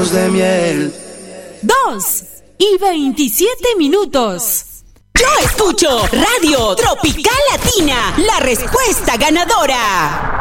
de miel. 2:27. Yo escucho Radio Tropical Latina, la respuesta ganadora.